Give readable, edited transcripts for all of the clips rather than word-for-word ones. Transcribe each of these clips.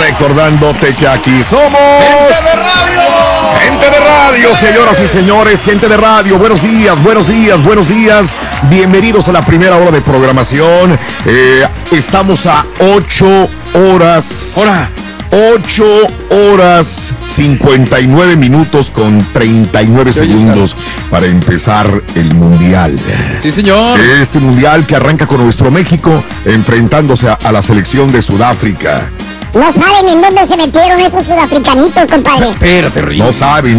recordándote que aquí somos ¡Gente de radio, señoras y señores, gente de radio. Buenos días, buenos días, buenos días. Bienvenidos a la primera hora de programación. Estamos a 8 horas. 8 horas 59 minutos con 39 segundos para empezar el mundial. Sí, señor. Este mundial que arranca con nuestro México enfrentándose a la selección de Sudáfrica. No saben en dónde se metieron esos sudafricanitos, compadre. Espérate, Río. No lo saben.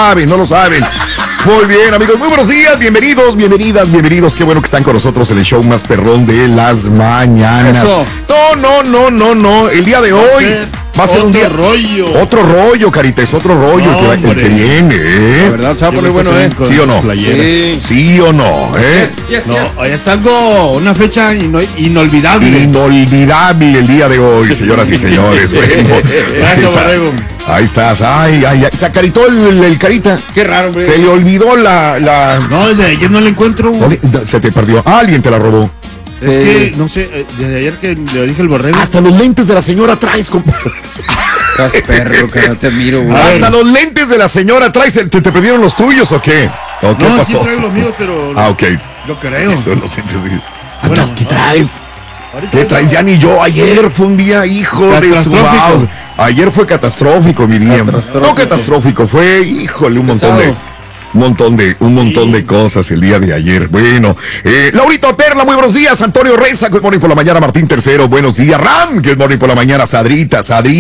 Muy bien, amigos, muy buenos días, bienvenidos. Qué bueno que están con nosotros en el show más perrón de las mañanas. Eso. No. El día de hoy va a ser un día. Otro rollo, Carita, es otro rollo el que viene, La verdad, se va a poner bueno, ¿Sí o no? Sí o no, Yes. Es algo, una fecha inolvidable. Inolvidable el día de hoy, señoras y señores. Bueno, Gracias, Borrego. Ahí estás, ay. Se acaritó el Carita. Qué raro, hombre. Se le olvidó la... No, desde ayer no la encuentro. Se te perdió. Alguien te la robó. Es que, no sé, desde ayer que le dije el Borrego. Hasta los lentes de la señora traes, compadre. Estás perro, que no te miro, güey. Hasta los lentes de la señora traes. ¿Te perdieron los tuyos o qué? ¿O qué No, pasó? sí traigo los míos, pero... Ok. Lo creo. Eso, los lentes. Bueno, ¿Qué traes? Ahorita ¿Qué traes? Ya ni yo. Ayer fue un día, hijo de su Catastrófico. mouse. Ayer fue catastrófico, mi día. No catastrófico, fue, híjole, un montón de cosas el día de ayer. Bueno, Laurito Perla, muy buenos días. Antonio Reza, good morning por la mañana. Martín Tercero, buenos días. Ram, good morning por la mañana. Sadrita.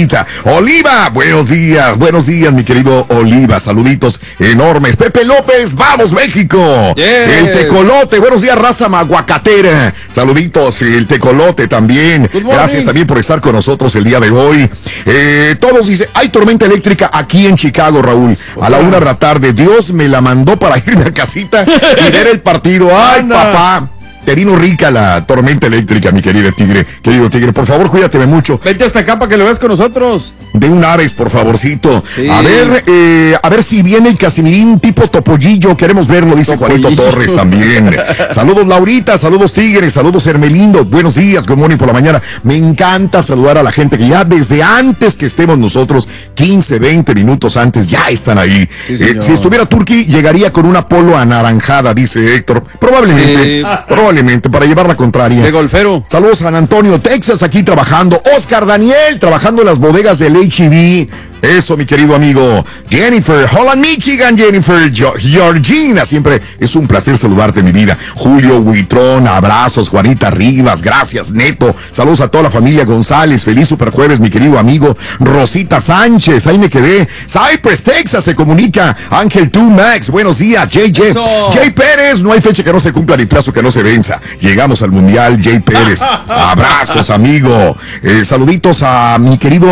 Oliva, buenos días, mi querido Oliva. Saluditos enormes. Pepe López, vamos México. Yeah. El Tecolote, buenos días, raza maguacatera. Saluditos, el Tecolote también. Gracias también por estar con nosotros el día de hoy. Todos dicen, hay tormenta eléctrica aquí en Chicago, Raúl. A la 1 de la tarde, Dios me la mandó para irme a casita y ver el partido. Ay, papá. Te vino rica la tormenta eléctrica, mi querido Tigre. Por favor, cuídateme mucho. Vente hasta acá para que lo veas con nosotros. De un Ares, por favorcito. Sí. A ver si viene el Casimirín tipo Topollillo. Queremos verlo, dice Topollillo. Juanito Torres también. Saludos, Laurita. Saludos, Tigres. Saludos, Hermelindo. Buenos días, good morning por la mañana. Me encanta saludar a la gente que ya desde antes que estemos nosotros, 15, 20 minutos antes, ya están ahí. Sí, señor. Si estuviera Turki, llegaría con una polo anaranjada, dice Héctor. Probablemente, para llevar la contraria. De golfero. Saludos, San Antonio, Texas, aquí trabajando. Oscar Daniel, trabajando en las bodegas del H-E-B. Eso, mi querido amigo. Jennifer, Holland, Michigan, Jennifer, Georgina, siempre es un placer saludarte, mi vida. Julio Huitrón, abrazos, Juanita Rivas, gracias, Neto. Saludos a toda la familia González, feliz super jueves, mi querido amigo. Rosita Sánchez, ahí me quedé. Cypress, Texas, se comunica. Ángel Tú, Max, buenos días. Jay Pérez, no hay fecha que no se cumpla ni plazo que no se venza. Llegamos al mundial, Jay Pérez. Abrazos, amigo. Saluditos a mi querido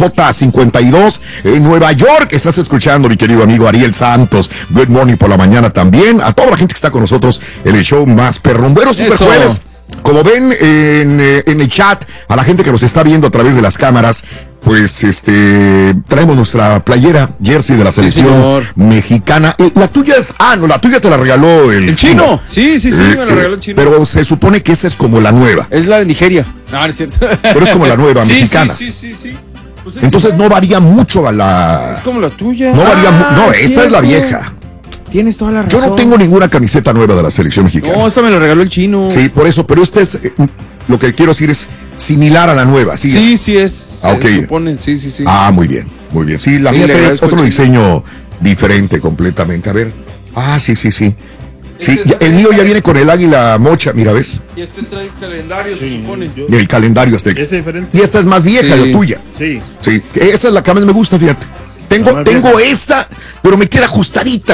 J52. En Nueva York, estás escuchando, mi querido amigo Ariel Santos. Good morning por la mañana también. A toda la gente que está con nosotros en el show más perrón. Bueno, super jueves. Como ven en el chat, a la gente que nos está viendo a través de las cámaras, pues traemos nuestra playera, jersey de la selección mexicana. La tuya es, la tuya te la regaló el chino. Sí, me la regaló el chino. Pero se supone que esa es como la nueva. Es la de Nigeria. No es cierto. Pero es como la nueva mexicana. Sí. Pues entonces no varía mucho a la... Es como la tuya. No varía no, esta es la vieja. Tienes toda la razón. Yo no tengo ninguna camiseta nueva de la selección mexicana. No, esta me la regaló el chino. Sí, por eso, pero esta es... lo que quiero decir es similar a la nueva. Sí es. Okay. Supone, sí. Muy bien. Sí, la mía trae otro diseño diferente completamente. A ver. Sí. Sí, el mío ya viene con el águila mocha, mira, ¿ves? Y trae el calendario, se supone. Y el calendario Es diferente. Y esta es más vieja, la tuya. Sí. Esa es la que más me gusta, fíjate. Tengo esta, pero me queda ajustadita.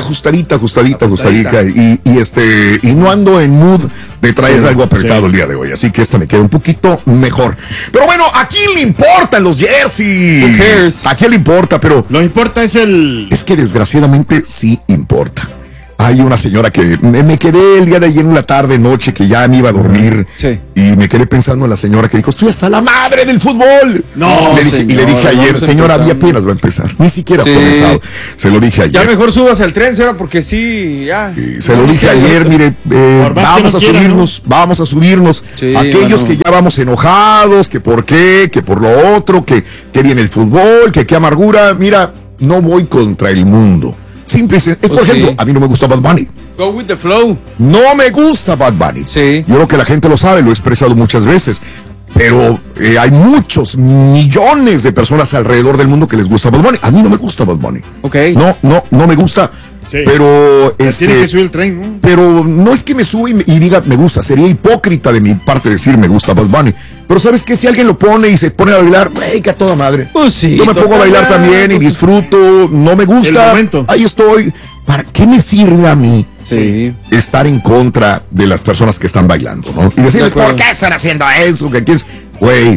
Y no ando en mood de traer algo apretado el día de hoy. Así que esta me queda un poquito mejor. Pero bueno, ¿a quién le importan los jerseys? ¿A quién le importa? Pero lo importa es que desgraciadamente sí importa. hay una señora que me quedé el día de ayer en la tarde, noche, que ya me iba a dormir. Sí. Y me quedé pensando en la señora que dijo, estoy hasta la madre del fútbol. No, y le dije ayer, vamos señora, había empezando. apenas va a empezar. Ni siquiera Sí. comenzado. Se lo dije ayer. Ya mejor subas al tren, señora, porque sí, ya. Y se lo dije ayer, mire, Por más que vamos no a quiera, subirnos, vamos a subirnos. Sí, Aquellos bueno. que ya vamos enojados, que por qué, que por lo otro, que viene el fútbol, que qué amargura. Mira, no voy contra el mundo. Simple y por Pues ejemplo, sí. a mí no me gusta Bad Bunny. Go with the flow. No me gusta Bad Bunny. Sí. Yo creo que la gente lo sabe, lo he expresado muchas veces. Pero hay muchos millones de personas alrededor del mundo que les gusta Bad Bunny. A mí no me gusta Bad Bunny. Ok. No me gusta. Sí. Pero Tiene que subir el tren, ¿no? pero no es que me suba y diga me gusta. Sería hipócrita de mi parte decir me gusta Bad Bunny. Pero ¿sabes qué? Si alguien lo pone y se pone a bailar, güey, que a toda madre. Pues sí, Yo me pongo a bailar total, también y pues, disfruto. No me El gusta. momento. Ahí estoy. ¿Para qué me sirve a mí Sí. estar en contra de las personas que están bailando, ¿no? Y decirles, De acuerdo. ¿por qué están haciendo eso? ¿Qué quieres? Güey,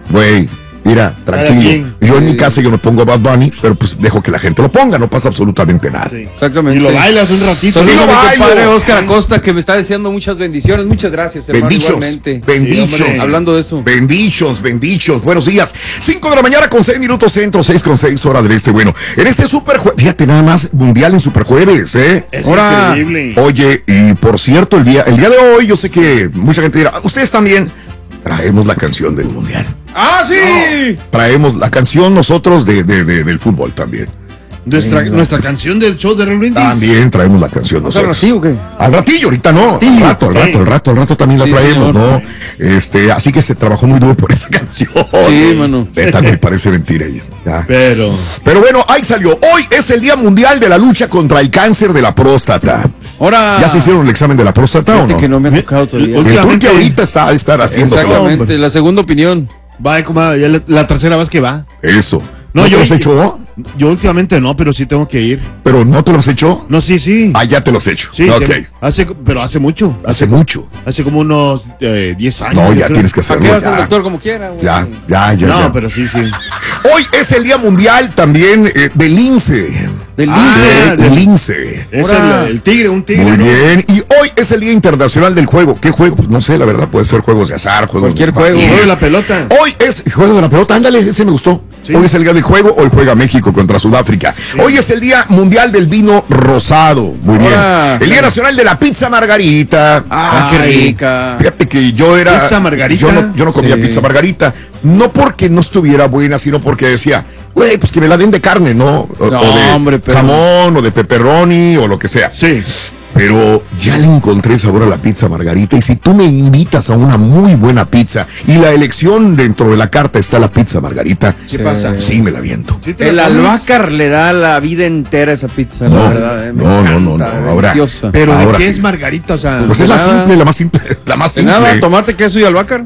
mira, tranquilo. bien. Yo en mi casa yo no pongo Bad Bunny, pero pues dejo que la gente lo ponga, no pasa absolutamente nada. Sí. Exactamente. Y lo bailas un ratito. Saludos Y lo a mi bailo. compadre Oscar Acosta, que me está deseando muchas bendiciones. Muchas gracias, hermano. Bendichos, Igualmente. bendichos. Sí, hombre. Hablando de eso. Bendichos, buenos días. 5 de la mañana con 6 minutos centro, 6:06 hora del este. Bueno, en este super jueves, fíjate nada más, mundial en super jueves, ¿eh? Es Ahora- increíble. Oye, y por cierto, el día de hoy, yo sé que mucha gente dirá, ustedes también traemos la canción del mundial. ¡Ah, sí! Traemos la canción nosotros del fútbol también. Nuestra canción del show de Raúl Brindis. También traemos la canción ¿O sea, nosotros. ratillo o qué? Al ratillo, ahorita no. Al rato también la Sí, traemos, señor. ¿no? Así que se trabajó muy duro por esa canción. Sí, mano. Neta, me parece mentira. Ya. Pero Pero bueno, ahí salió. Hoy es el Día Mundial de la Lucha contra el Cáncer de la Próstata. Ahora. ¿Ya se hicieron el examen de la próstata o Fíjate no? que no me ha tocado todavía. El turque Últimamente- ahorita está a estar haciendo Exactamente, la segunda opinión. va como ya la tercera vez que va. eso. No, ¿No te yo- lo has hecho? Yo últimamente no, pero sí tengo que ir. ¿Pero no te lo has hecho? No, sí. Ah, ya te lo has hecho. Sí, Ok. pero hace mucho. Hace mucho. Hace como unos 10 años. No, yo ya creo. tienes que ¿Para hacerlo. qué hace el Ya, doctor como quiera, güey? ya. No, pero sí. Hoy es el Día Mundial también del lince. Del Ah, lince. Del lince. Es Ahora- el tigre, un tigre. Muy ¿no? bien. Y hoy es el Día Internacional del Juego. ¿Qué juego? Pues no sé, la verdad. Puede ser juegos de azar, juegos Cualquier de juego. Juego de la pelota. Hoy es juego de la pelota, ándale, ese me gustó. Sí. Hoy es el día del juego, hoy juega México contra Sudáfrica. Hoy es el Día Mundial del Vino Rosado. Muy bien. Ahora- El Día Nacional de la Pizza Margarita. Ah, qué Ay. rica. Fíjate que yo era. ¿Pizza Margarita? Yo no comía Sí. pizza margarita. No porque no estuviera buena, sino porque decía, güey, pues que me la den de carne, ¿no? O No, de hombre, pero- jamón, o de pepperoni, o lo que sea. Sí. Pero ya le encontré sabor a la pizza margarita. Y si tú me invitas a una muy buena pizza y la elección dentro de la carta está la pizza margarita, ¿Qué pasa? sí me la viento. ¿Sí te El la comes? albahacar le da la vida entera a esa pizza, No, la verdad. Me no, encanta, ahora- deliciosa. Pero ¿de Ahora qué sí. es Margarita? O sea. Pues es la nada. simple, la más simple, la más De simple. nada, tomate, queso y albahacar.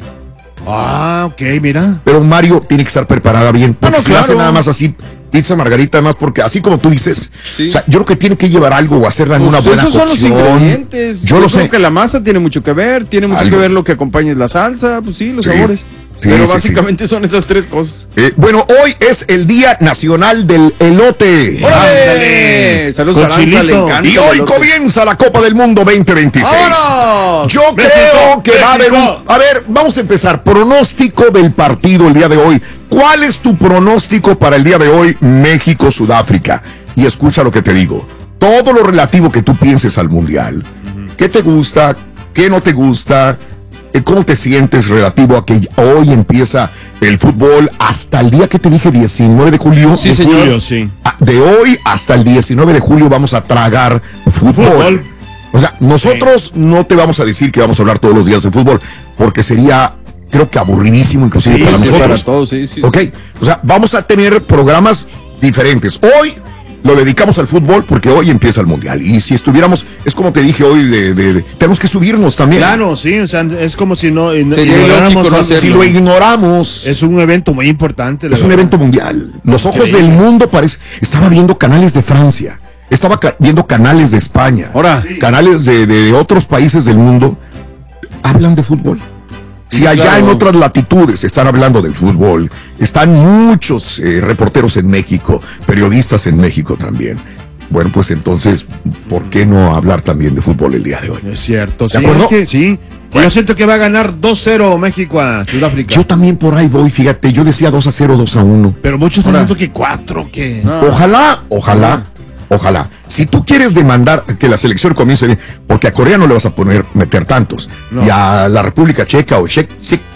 Ah, ok, mira. Pero Mario tiene que estar preparada bien. Porque no, si la hace claro. nada más así, pizza margarita, más porque así como tú dices, Sí. o sea, yo creo que tiene que llevar algo o hacerla en una Pues buena esos son los cocción. ingredientes. Yo lo creo sé. que la masa tiene mucho que ver, tiene mucho Algo. que ver lo que acompaña la salsa, pues sí, los Sí. sabores. Sí, Pero sí, básicamente son esas tres cosas. Bueno, hoy es el Día Nacional del Elote. ¡Órale! Saludos a Con Aranza, le chilito. encanta. Y hoy el elote. comienza la Copa del Mundo 2026. ¡Vámonos! Yo México, creo que va a haber México. A ver, vamos a empezar. Pronóstico del partido el día de hoy. ¿Cuál es tu pronóstico para el día de hoy, México-Sudáfrica? Y escucha lo que te digo. Todo lo relativo que tú pienses al Mundial. ¿Qué te gusta? ¿Qué no te gusta? ¿Cómo te sientes relativo a que hoy empieza el fútbol hasta el día que te dije, 19 de julio? Sí, De señor. Julio, sí. De hoy hasta el 19 de julio vamos a tragar fútbol. Fútbol. O sea, nosotros no te vamos a decir que vamos a hablar todos los días de fútbol, porque sería, creo que aburridísimo inclusive Sí, para Sí, nosotros. para todos, sí, sí. Ok, o sea, vamos a tener programas diferentes. Hoy lo dedicamos al fútbol porque hoy empieza el Mundial. Y si estuviéramos, es como te dije hoy, tenemos que subirnos también. Claro, sí. O sea, es como si no. Sería ignoráramos ilógico no algo. hacerlo. Si lo ignoramos, Es un evento muy importante. de es un verdad. evento mundial. Los ojos Increíble. del mundo estaba viendo canales de Francia, estaba viendo canales de España, Ahora. canales de otros países del mundo. Hablan de fútbol. Si allá claro. en otras latitudes están hablando del fútbol, están muchos reporteros en México, periodistas en México también. Bueno, pues entonces, ¿por qué no hablar también de fútbol el día de hoy? Es cierto, ¿De sí. acuerdo? Sí. Bueno. Yo siento que va a ganar 2-0 México a Sudáfrica. Yo también por ahí voy, fíjate, yo decía 2-0, 2-1. Pero muchos están diciendo que 4, que... No. Ojalá. Si tú quieres demandar que la selección comience bien, porque a Corea no le vas a meter tantos, No. y a la República Checa o Chequia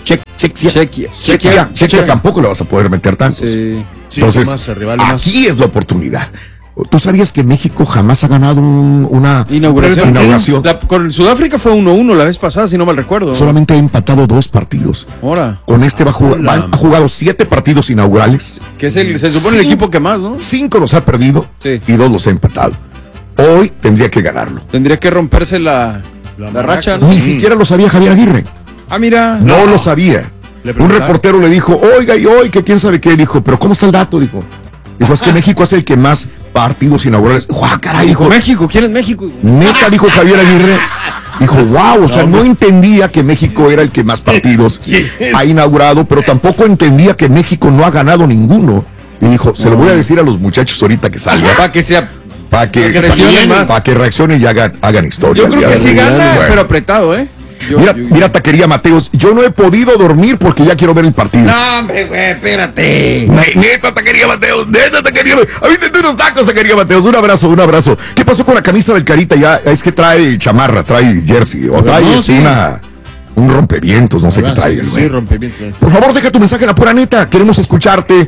tampoco le vas a poder meter tantos. Sí. Sí, Entonces, son más rivales más. aquí es la oportunidad. ¿Tú sabías que México jamás ha ganado una Inauguración. Con Sudáfrica fue 1-1 la vez pasada, si no mal recuerdo. Solamente ha empatado 2 partidos. Ahora. Con este ha jugado 7 partidos inaugurales. Que es se supone el equipo que más, ¿no? 5 los ha perdido Sí. y 2 los ha empatado. Hoy tendría que ganarlo. Tendría que romperse la racha, ¿no? Ni siquiera lo sabía Javier Aguirre. Ah, mira. No lo sabía. Le Un preguntaron. reportero le dijo, oiga, y hoy, que quién sabe qué. Dijo, pero ¿cómo está el dato? Dijo, es que México es el que más partidos inaugurales. ¡Guau, caray! Dijo México, ¿quién es México? Neta, dijo Javier Aguirre. Dijo, wow, o sea, no entendía que México era el que más partidos ha inaugurado, pero tampoco entendía que México no ha ganado ninguno. Y dijo, se lo voy a decir a los muchachos ahorita que salga. Para que sea. Para que reaccionen más. Para que reaccionen y hagan historia. Yo creo que sí gana, Bueno. pero apretado, ¿eh? Mira, taquería Mateos, yo no he podido dormir porque ya quiero ver el partido. No, hombre, güey, espérate. Neta, taquería Mateos, a mí te unos tacos, taquería Mateos, un abrazo. ¿Qué pasó con la camisa del Carita? Ya es que trae chamarra, trae jersey, o trae un rompevientos, no sé qué trae el güey. Sí, rompimiento. Por favor, deja tu mensaje en la pura neta. Queremos escucharte.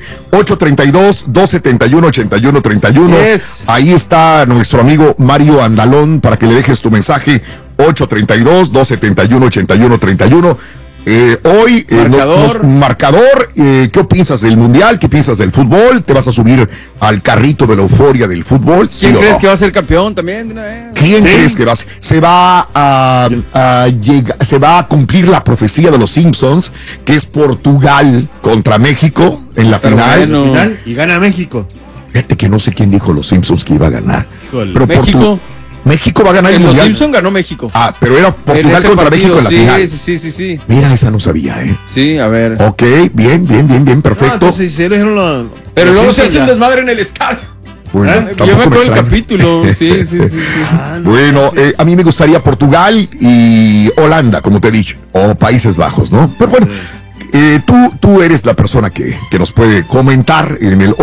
832-271-8131. Yes. Ahí está nuestro amigo Mario Andalón para que le dejes tu mensaje. 832-271-8131. Hoy, marcador. ¿Qué piensas del mundial? ¿Qué piensas del fútbol? ¿Te vas a subir al carrito de la euforia del fútbol? ¿Sí ¿Quién o crees no? que va a ser campeón también de una vez? ¿Quién crees que se va a cumplir la profecía de los Simpsons, que es Portugal contra México en la final? Bueno. Y gana México. Fíjate que no sé quién dijo los Simpsons que iba a ganar. Híjole. Pero México. México va a ganar el En los mundial. Simpson ganó México. Ah, pero era En Portugal ese contra partido, México en la final. Sí. Mira, esa no sabía, ¿eh? Sí, a ver. Ok, bien, perfecto. Entonces, si le dijeron lo... Pero los luego se hace Simpsons un ya. desmadre en el estadio. Pues, Yo tampoco me acuerdo del extraña. capítulo. Sí. Bueno, a mí me gustaría Portugal y Holanda, como te he dicho, o Países Bajos, ¿no? Pero bueno, tú eres la persona que nos puede comentar en el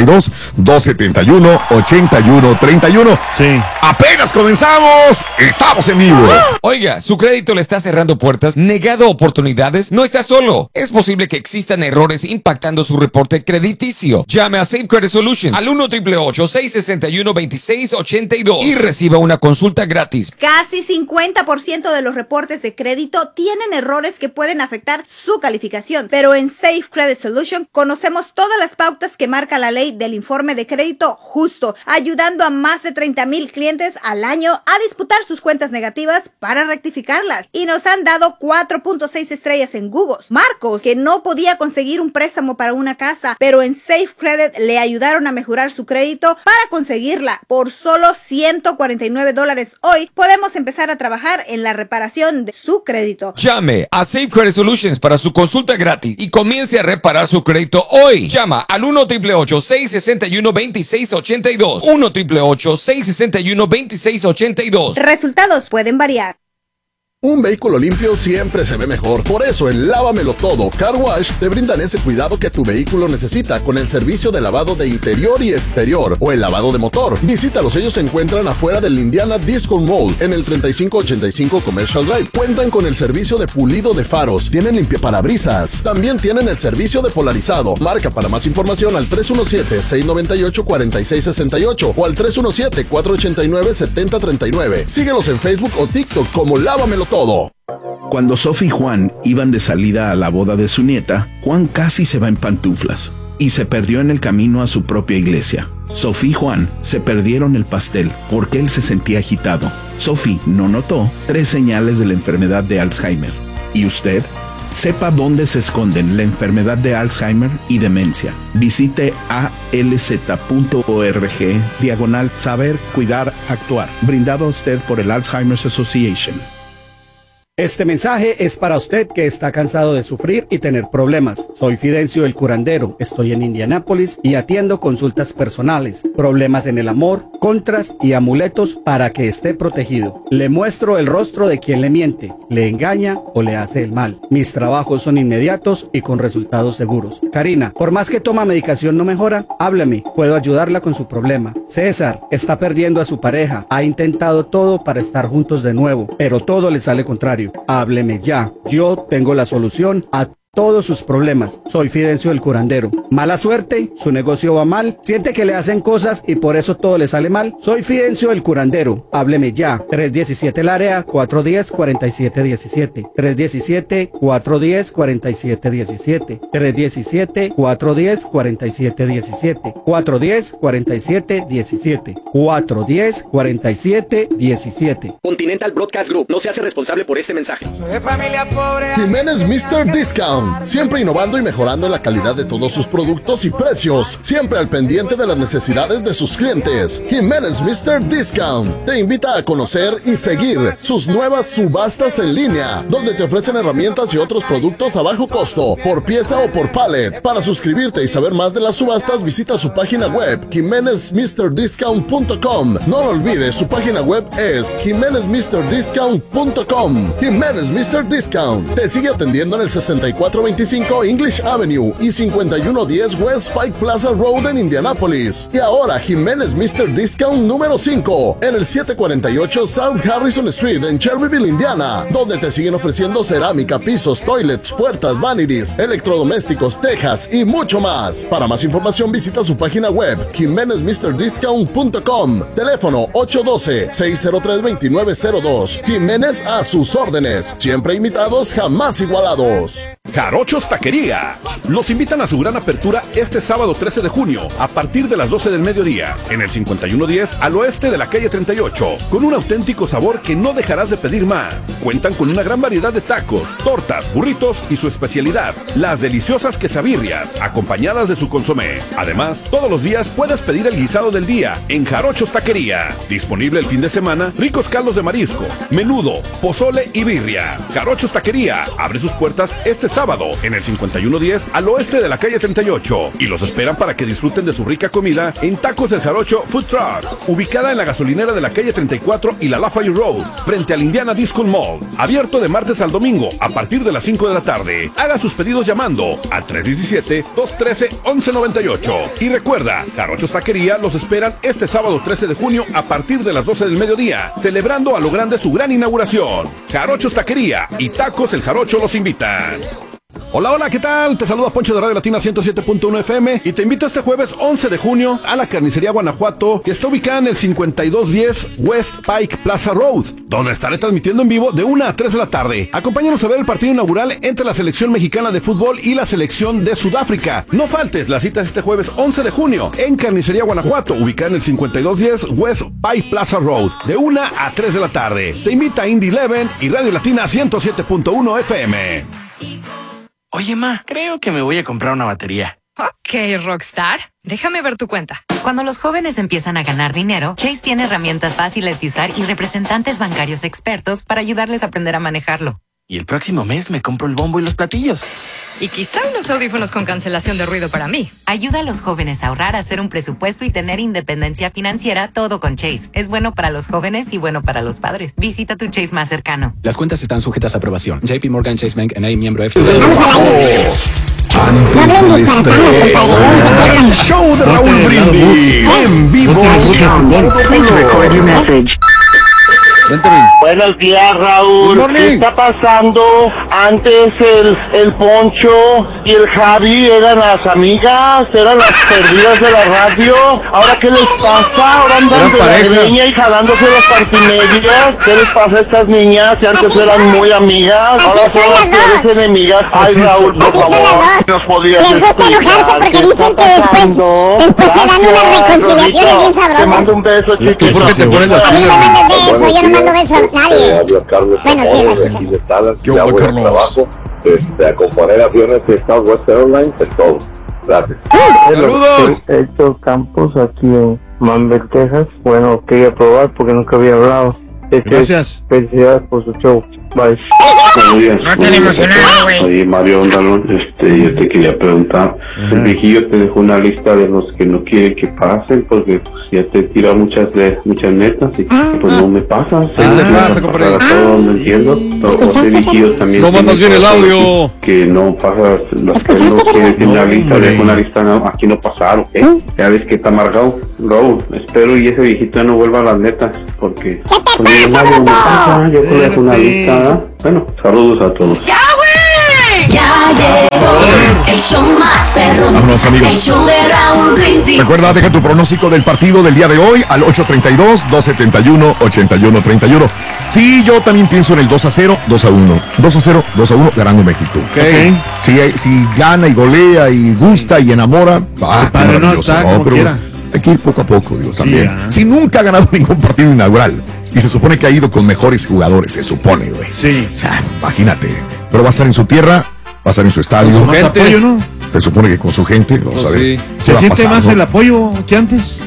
832-271-8131. Sí. Apenas comenzamos, estamos en vivo. Oiga, su crédito le está cerrando puertas, negado oportunidades. No está solo. Es posible que existan errores impactando su reporte crediticio. Llame a Safe Credit Solutions al 1-888-661-2682 y reciba una consulta gratis. Casi 50% de los reportes de crédito tienen errores que pueden afectar su calificación, pero en Safe Credit Solution conocemos todas las pautas que marca la ley del informe de crédito justo, ayudando a más de 30,000 clientes al año a disputar sus cuentas negativas para rectificarlas. Y nos han dado 4.6 estrellas en Google. Marcos, que no podía conseguir un préstamo para una casa, pero en Safe Credit le ayudaron a mejorar su crédito para conseguirla. Por solo $149 hoy podemos empezar a trabajar en la reparación de su crédito. Llame a Safe Credit Solutions para su consulta gratis y comience a reparar su crédito hoy. Llama al 1-888-661-2682. 1-888-661-2682. Resultados pueden variar. Un vehículo limpio siempre se ve mejor. Por eso en Lávamelo Todo Car Wash te brindan ese cuidado que tu vehículo necesita con el servicio de lavado de interior y exterior o el lavado de motor. Visítalos, ellos se encuentran afuera del Indiana Disco Mall en el 3585 Commercial Drive. Cuentan con el servicio de pulido de faros, tienen limpiaparabrisas, también tienen el servicio de polarizado. Marca para más información al 317-698-4668 o al 317-489-7039. Síguelos en Facebook o TikTok como Lávamelo Todo. Cuando Sophie y Juan iban de salida a la boda de su nieta, Juan casi se va en pantuflas y se perdió en el camino a su propia iglesia. Sophie y Juan se perdieron el pastel porque él se sentía agitado. Sophie no notó 3 señales de la enfermedad de Alzheimer. ¿Y usted? Sepa dónde se esconden la enfermedad de Alzheimer y demencia. Visite alz.org/saber, cuidar, actuar. Brindado a usted por el Alzheimer's Association. Este mensaje es para usted que está cansado de sufrir y tener problemas. Soy Fidencio el curandero, estoy en Indianápolis y atiendo consultas personales, problemas en el amor, contras y amuletos para que esté protegido. Le muestro el rostro de quien le miente, le engaña o le hace el mal. Mis trabajos son inmediatos y con resultados seguros. Karina, por más que toma medicación no mejora, háblame, puedo ayudarla con su problema. César, está perdiendo a su pareja, ha intentado todo para estar juntos de nuevo, pero todo le sale contrario. Hábleme ya, yo tengo la solución a todos sus problemas. Soy Fidencio el curandero. Mala suerte, su negocio va mal, siente que le hacen cosas y por eso todo le sale mal. Soy Fidencio el curandero. Hábleme ya. 317 el área, 410-4717. 317-410-4717. 317-410-4717. 410-4717. 410-4717. Continental Broadcast Group no se hace responsable por este mensaje. Jiménez Mr. Discount. Siempre innovando y mejorando la calidad de todos sus productos y precios. Siempre al pendiente de las necesidades de sus clientes. Jiménez Mr. Discount te invita a conocer y seguir sus nuevas subastas en línea, donde te ofrecen herramientas y otros productos a bajo costo, por pieza o por pallet. Para suscribirte y saber más de las subastas, visita su página web, jimenezmrdiscount.com. No lo olvides, su página web es jimenezmrdiscount.com. Jiménez Mr. Discount te sigue atendiendo en el 6425 English Avenue y 5110 West Pike Plaza Road en Indianápolis. Y ahora Jiménez Mr. Discount número 5 en el 748 South Harrison Street en Cherryville, Indiana, donde te siguen ofreciendo cerámica, pisos, toilets, puertas, vanities, electrodomésticos, tejas y mucho más. Para más información visita su página web jimenezmrdiscount.com. Teléfono 812-603-2902. Jiménez a sus órdenes, siempre imitados, jamás igualados. Jarochos Taquería los invitan a su gran apertura este sábado 13 de junio a partir de las 12 del mediodía en el 5110 al oeste de la calle 38, con un auténtico sabor que no dejarás de pedir más. Cuentan con una gran variedad de tacos, tortas, burritos y su especialidad, las deliciosas quesabirrias, acompañadas de su consomé. Además, todos los días puedes pedir el guisado del día en Jarochos Taquería. Disponible el fin de semana, ricos caldos de marisco, menudo, pozole y birria. Jarochos Taquería abre sus puertas este sábado en el 5110 al oeste de la calle 38 y los esperan para que disfruten de su rica comida en Tacos del Jarocho Food Truck, ubicada en la gasolinera de la calle 34 y la Lafayette Road, frente al Indiana Disco Mall, abierto de martes al domingo a partir de las 5 de la tarde. Haga sus pedidos llamando al 317-213-1198 y recuerda, Jarochos Taquería los esperan este sábado 13 de junio a partir de las 12 del mediodía, celebrando a lo grande su gran inauguración. Jarochos Taquería y Tacos el Jarocho los invitan. Hola, hola, ¿qué tal? Te saluda Poncho de Radio Latina 107.1 FM y te invito este jueves 11 de junio a la Carnicería Guanajuato, que está ubicada en el 5210 West Pike Plaza Road, donde estaré transmitiendo en vivo de 1 a 3 de la tarde. Acompáñanos a ver el partido inaugural entre la selección mexicana de fútbol y la selección de Sudáfrica. No faltes, la cita es este jueves 11 de junio en Carnicería Guanajuato, ubicada en el 5210 West Pike Plaza Road, de 1 a 3 de la tarde. Te invita Indy 11 y Radio Latina 107.1 FM. Oye, ma, creo que me voy a comprar una batería. Ok, Rockstar. Déjame ver tu cuenta. Cuando los jóvenes empiezan a ganar dinero, Chase tiene herramientas fáciles de usar y representantes bancarios expertos para ayudarles a aprender a manejarlo. Y el próximo mes me compro el bombo y los platillos. Y quizá unos audífonos con cancelación de ruido para mí. Ayuda a los jóvenes a ahorrar, a hacer un presupuesto y tener independencia financiera, todo con Chase. Es bueno para los jóvenes y bueno para los padres. Visita tu Chase más cercano. Las cuentas están sujetas a aprobación. JP Morgan Chase Bank N.A. miembro FDIC. Antes del estrés, el show de Raúl Brindis en vivo. Buenos días, Raúl. ¿Qué está pasando? Antes el Poncho y el Javi eran las amigas, eran las perdidas de la radio. ¿Ahora qué les pasa? Ahora andan de la niña y jalándose las partimedias. ¿Qué les pasa a estas niñas que antes eran muy amigas? Ahora todas eres enemigas. Ay, Raúl, por favor, nos podías les gusta enojarse porque dicen que después se dan unas reconciliaciones bien sabrosas. Te mando un beso, chiquis. ¿Por qué te pones la pila? No me mandes beso, yo no mando beso a nadie. Bueno, sí, la chica. ¿Qué onda, Carlos? Acompañé aviones de Southwest Airlines en todo. Gracias. ¡Saludos! Héctor Campos, aquí en Manvel, Texas. Bueno, quería probar porque nunca había hablado. Gracias. Felicidades por su show. Bye. Buenos días. No tan emocionado, güey. Oye, Mario Ondalón, yo te quería preguntar. El viejillo te dejó una lista de los que no quiere que pasen porque pues, ya te tira muchas netas y pues no me pasas. ¿Qué le pasa, compadre? No entiendo. Ese viejillo también. No mandas bien el audio. Que no pasas los que no quieren tener una lista, dejo una lista, no, aquí no pasar, ¿ok? Ya ves que está amargado. Raúl, espero y ese viejito ya no vuelva a las netas porque pues, Mario me pasa, yo te dejo una lista, ¿verdad? Bueno, saludos a todos. ¡Ya, güey! Ya llegó el show más perro. Vámonos, amigos. El show de Raúl Brindis. Recuerda, deja tu pronóstico del partido del día de hoy al 832-271-8131. Sí, yo también pienso en el 2-0, 2-1. 2-0, 2-1, ganando México. Okay. Si gana y golea y gusta y enamora, qué maravilloso. No, pero hay que ir poco a poco, digo, también. Si nunca ha ganado ningún partido inaugural y se supone que ha ido con mejores jugadores, se supone, güey. Sí. O sea, imagínate. Pero va a estar en su tierra, va a estar en su estadio. Con su más apoyo, ¿no? Se supone que con su gente, vamos a ver. Sí. ¿Se siente más el apoyo que antes?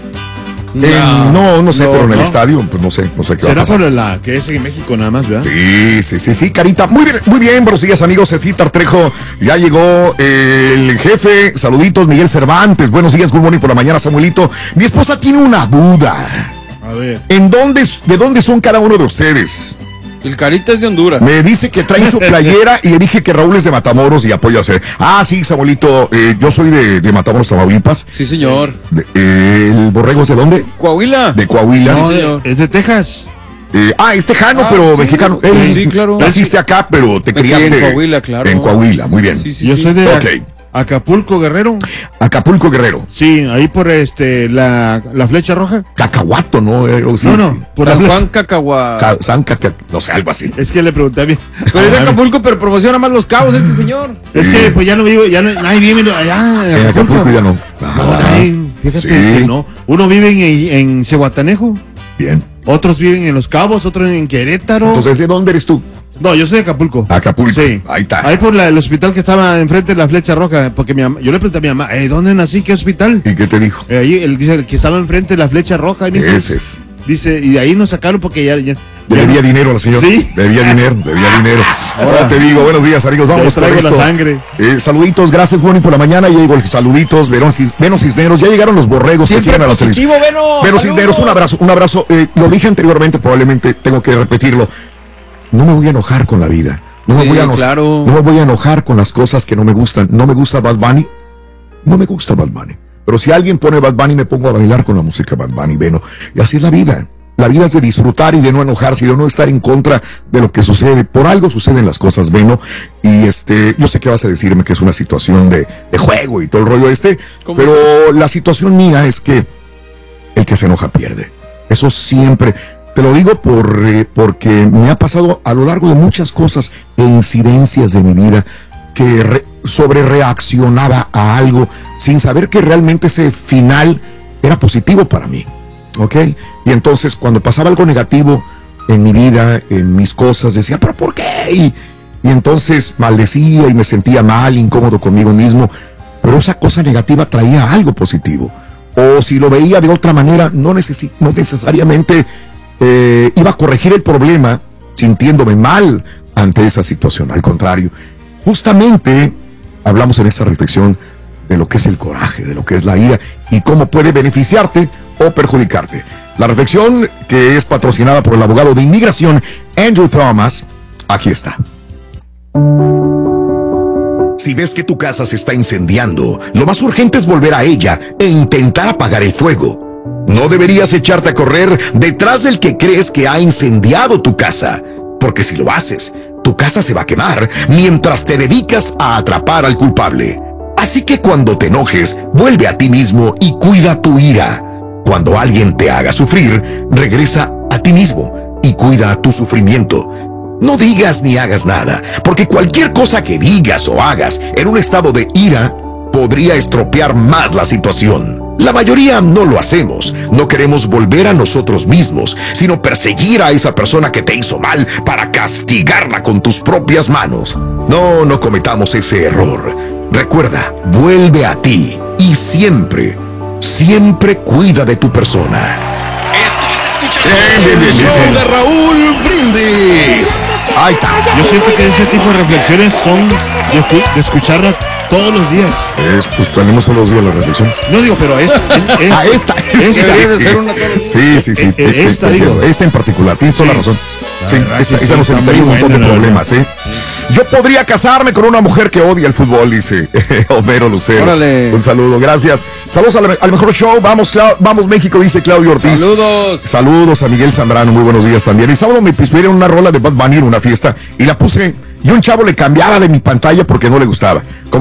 No sé, pero en el estadio, pues no sé qué va a ¿será pasar. por la que es en México nada más, verdad? Sí, Carita. Muy bien, buenos días, amigos. Cecita Trejo, ya llegó el jefe. Saluditos, Miguel Cervantes. Buenos días, good morning por la mañana, Samuelito. Mi esposa tiene una duda. A ver. ¿De dónde son cada uno de ustedes? El Carita es de Honduras. Me dice que trae su playera y le dije que Raúl es de Matamoros y apoyo a hacer. Sí, Samuelito, yo soy de Matamoros, Tamaulipas. Sí, señor. ¿El borrego es de dónde? Coahuila. De Coahuila. Sí, señor. Es de Texas. Es tejano, pero sí, mexicano. Sí, claro. Naciste acá, pero te criaste en Coahuila, claro. En Coahuila, muy bien. Sí, Yo soy de Ok. Acapulco, Guerrero. Acapulco, Guerrero. Sí, ahí por la flecha roja. Cacahuato, ¿no? Por la San Juan flecha. Cacahuá. No sé, algo así. Es que le pregunté a mí. Pero es de Acapulco, pero promociona más Los Cabos este señor. Es que pues ya no vivo, nadie vive allá En Acapulco ya no. Fíjate Sí. que no. Uno vive en Cihuatanejo. Bien. Otros viven en Los Cabos, otros en Querétaro. Entonces, ¿de dónde eres tú? No, yo soy de Acapulco. Acapulco. Sí. Ahí está. Ahí por el hospital que estaba enfrente de la flecha roja. Porque yo le pregunté a mi mamá, ¿dónde nací? ¿Qué hospital? ¿Y qué te dijo? Ahí él dice que estaba enfrente de la flecha roja. Y Ese es. Dice, y de ahí nos sacaron porque ya Debía dinero a la señora. Sí. Debía dinero. Ahora te digo, buenos días, amigos. Vamos con esto. La sangre. Saluditos, gracias, Bonnie, por la mañana. Ya llegó el saluditos, Veno Cisneros. Ya llegaron los borregos que siguen a la selección. Veno Cisneros, un abrazo. Lo dije anteriormente, probablemente tengo que repetirlo. No me voy a enojar con la vida. No me voy a enojar. Claro. No me voy a enojar con las cosas que no me gustan. No me gusta Bad Bunny. No me gusta Bad Bunny. Pero si alguien pone Bad Bunny, me pongo a bailar con la música Bad Bunny, Veno. Y así es la vida. La vida es de disfrutar y de no enojarse y de no estar en contra de lo que sucede. Por algo suceden las cosas, Veno. Y yo sé que vas a decirme que es una situación de juego y todo el rollo pero la situación mía es que el que se enoja pierde. Eso siempre. Te lo digo porque me ha pasado a lo largo de muchas cosas e incidencias de mi vida que sobrereaccionaba a algo sin saber que realmente ese final era positivo para mí. ¿Ok? Y entonces cuando pasaba algo negativo en mi vida, en mis cosas, decía, ¿pero por qué? Y entonces maldecía y me sentía mal, incómodo conmigo mismo. Pero esa cosa negativa traía algo positivo. O si lo veía de otra manera, no necesariamente iba a corregir el problema sintiéndome mal ante esa situación. Al contrario, justamente hablamos en esta reflexión de lo que es el coraje, de lo que es la ira y cómo puede beneficiarte o perjudicarte. La reflexión, que es patrocinada por el abogado de inmigración Andrew Thomas, aquí está. Si ves que tu casa se está incendiando, lo más urgente es volver a ella e intentar apagar el fuego. No deberías echarte a correr detrás del que crees que ha incendiado tu casa, porque si lo haces, tu casa se va a quemar mientras te dedicas a atrapar al culpable. Así que cuando te enojes, vuelve a ti mismo y cuida tu ira. Cuando alguien te haga sufrir, regresa a ti mismo y cuida tu sufrimiento. No digas ni hagas nada, porque cualquier cosa que digas o hagas en un estado de ira podría estropear más la situación. La mayoría no lo hacemos. No queremos volver a nosotros mismos, sino perseguir a esa persona que te hizo mal para castigarla con tus propias manos. No cometamos ese error. Recuerda, vuelve a ti y siempre cuida de tu persona. Estás escuchando el show de Raúl Brindis. Hernández. Ahí está. Yo siento que ese tipo de reflexiones son de escucharla todos los días. Pues tenemos todos los días las reflexiones. No digo, pero esta. Deberías de hacer una todos los días. Sí. Esta en particular, tienes toda la razón. Sí, esta nos evitaría un montón de problemas, ¿eh? Yo podría casarme con una mujer que odia el fútbol, dice Homero Lucero. Órale. Un saludo, gracias. Saludos al mejor show. Vamos México, dice Claudio Ortiz. Saludos a Miguel Zambrano, muy buenos días también. El sábado me pidieron una rola de Bad Bunny en una fiesta y la puse. Y un chavo le cambiaba de mi pantalla porque no le gustaba. Como